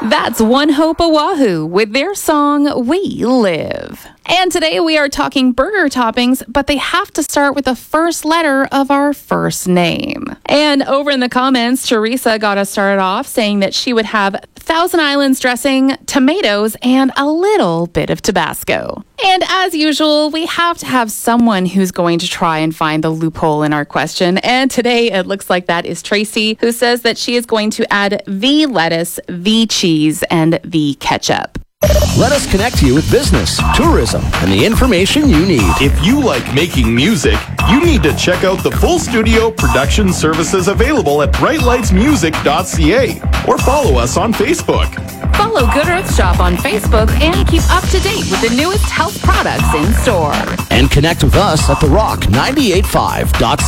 That's One Hope Oahu with their song, We Live. And today we are talking burger toppings, but they have to start with the first letter of our first name. And over in the comments, Teresa got us started off saying that she would have Thousand Islands dressing, tomatoes, and a little bit of Tabasco. And as usual, we have to have someone who's going to try and find the loophole in our question. And today it looks like that is Tracy, who says that she is going to add the lettuce, the cheese, and the ketchup. Let us connect you with business, tourism, and the information you need. If you like making music, you need to check out the full studio production services available at brightlightsmusic.ca or follow us on Facebook. Follow Good Earth Shop on Facebook and keep up to date with the newest health products in store. And connect with us at therock985.ca.